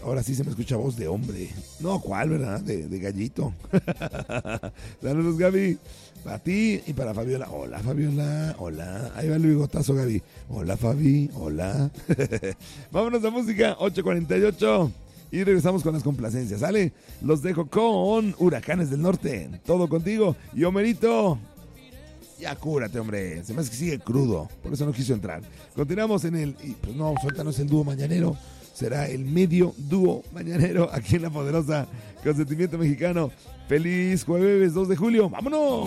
ahora sí se me escucha voz de hombre. No, ¿cuál, verdad? De gallito. Saludos, Gaby. Para ti y para Fabiola. Hola, Fabiola. Hola. Ahí va el bigotazo, Gaby. Hola, Fabi. Hola. Vámonos a música. 8:48. Y regresamos con las complacencias, ¿sale? Los dejo con Huracanes del Norte. Todo contigo. Y Homerito, ya cúrate, hombre. Se me hace que sigue crudo. Por eso no quiso entrar. Continuamos en el... Y pues no, suéltanos el dúo mañanero. Será el medio dúo mañanero aquí en La Poderosa Consentimiento Mexicano. Feliz jueves 2 de julio. ¡Vámonos!